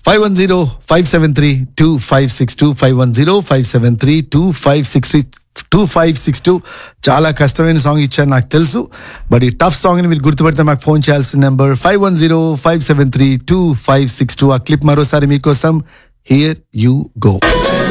510-573-2562 510-573-2562 చాలా కష్టమైన సాంగ్ ఇచ్చారు నాకు తెలుసు, బట్ ఈ టఫ్ సాంగ్ ని మీరు గుర్తుపెడితే మాకు ఫోన్ చేయాల్సిన నెంబర్ 510-573-2562. ఆ క్లిప్ మరోసారి మీకోసం, హియర్ యూ గో.